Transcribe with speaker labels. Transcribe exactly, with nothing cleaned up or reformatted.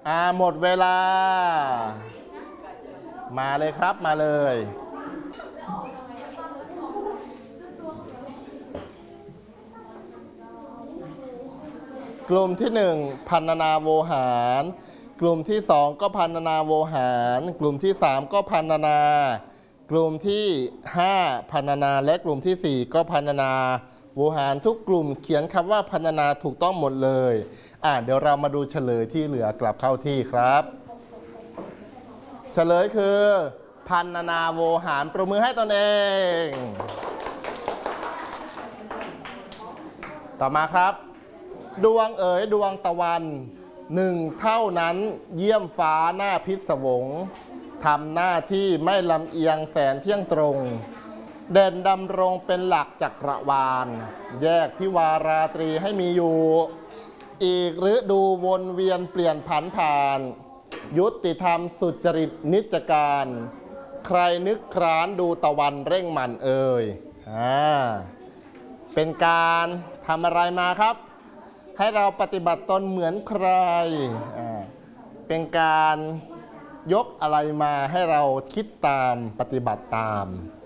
Speaker 1: อ่าหมดเวลามาเลยครับมาเลยกลุ่มที่หนึ่งพรรณนาโวหารกลุ่มที่สองก็พรรณนาโวหารกลุ่มที่สามก็พรรณนากลุ่มที่ห้าพรรณนาและกลุ่มที่สี่ก็พรรณนาโวหารทุกกลุ่มเขียนคำว่าพรรณนาถูกต้องหมดเลยอ่ะเดี๋ยวเรามาดูเฉลยที่เหลือกลับเข้าที่ครับเฉลยคือพรรณนาโวหารปรบมือให้ตนเองต่อมาครับดวงเอ๋ยดวงตะวันหนึ่งเท่านั้นเยี่ยมฟ้าหน้าพิศวงทำหน้าที่ไม่ลำเอียงแสนเที่ยงตรงเด่นดำรงเป็นหลักจักรวาลแยกทิวาราตรีให้มีอยู่อีกฤดูวนเวียนเปลี่ยนผันผ่านยุติธรรมสุจริตนิจการใครนึกคร้านดูตะวันเร่งมันเอ่ยอ่าเป็นการทำอะไรมาครับให้เราปฏิบัติตนเหมือนใครอ่าเป็นการยกอะไรมาให้เราคิดตามปฏิบัติตาม